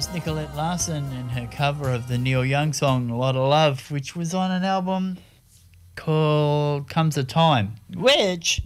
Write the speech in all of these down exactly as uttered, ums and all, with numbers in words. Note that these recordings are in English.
Nicolette Larson and her cover of the Neil Young song A Lot of Love, which was on an album called Comes a Time, which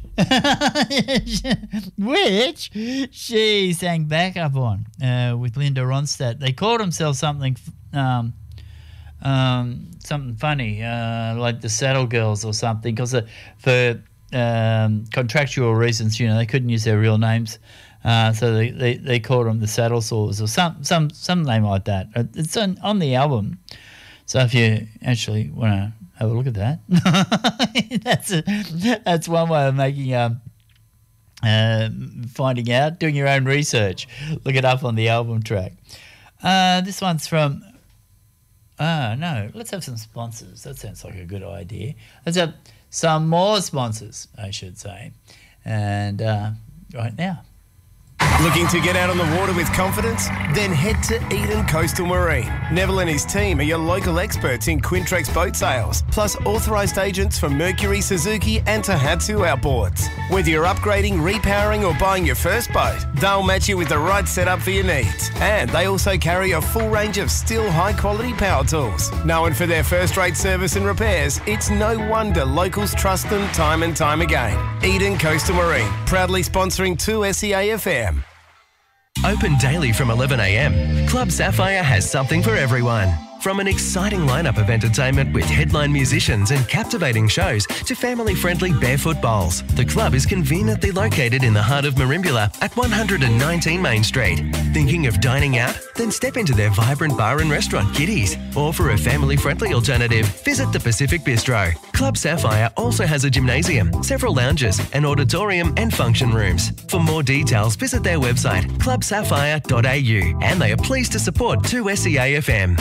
which she sang backup on uh, with Linda Ronstadt. They called themselves something um, um, something funny, uh, like the Saddle Girls or something, because for um, contractual reasons, you know, they couldn't use their real names. Uh, so they, they, they called them the Saddle Sores or some some some name like that. It's on, on the album. So if you actually want to have a look at that, that's a, that's one way of making um uh, finding out, doing your own research. Look it up on the album track. Uh, this one's from. Ah uh, no, let's have some sponsors. That sounds like a good idea. Let's have some more sponsors, I should say, and uh, right now. Looking to get out on the water with confidence? Then head to Eden Coastal Marine. Neville and his team are your local experts in Quintrex boat sales, plus authorised agents for Mercury, Suzuki and Tohatsu outboards. Whether you're upgrading, repowering or buying your first boat, they'll match you with the right setup for your needs. And they also carry a full range of still high-quality power tools. Known for their first-rate service and repairs, it's no wonder locals trust them time and time again. Eden Coastal Marine, proudly sponsoring two S E A F M. Open daily from eleven a m, Club Sapphire has something for everyone. From an exciting lineup of entertainment with headline musicians and captivating shows to family-friendly barefoot bowls, the club is conveniently located in the heart of Merimbula at one hundred nineteen Main Street. Thinking of dining out? Then step into their vibrant bar and restaurant, Kitty's. Or for a family-friendly alternative, visit the Pacific Bistro. Club Sapphire also has a gymnasium, several lounges, an auditorium and function rooms. For more details, visit their website, club sapphire dot a u, and they are pleased to support two S E A F M.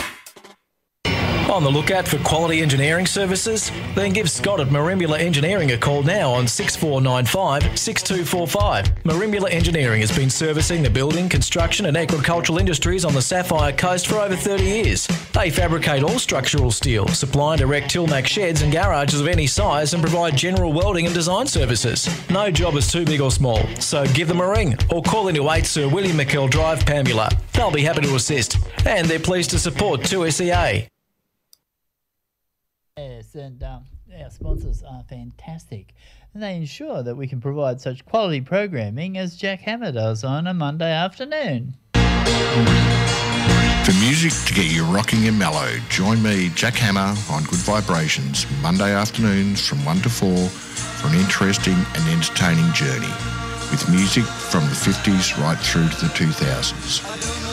On the lookout for quality engineering services? Then give Scott at Merimbula Engineering a call now on six four nine five, six two four five. Merimbula Engineering has been servicing the building, construction and agricultural industries on the Sapphire Coast for over thirty years. They fabricate all structural steel, supply and erect Tilmac sheds and garages of any size and provide general welding and design services. No job is too big or small, so give them a ring or call into eight Sir William McKell Drive, Pambula. They'll be happy to assist, and they're pleased to support two S E A. Yes, and um, our sponsors are fantastic. And they ensure that we can provide such quality programming as Jack Hammer does on a Monday afternoon. For music to get you rocking and mellow, join me, Jack Hammer, on Good Vibrations, Monday afternoons from one to four for an interesting and entertaining journey with music from the fifties right through to the two thousands.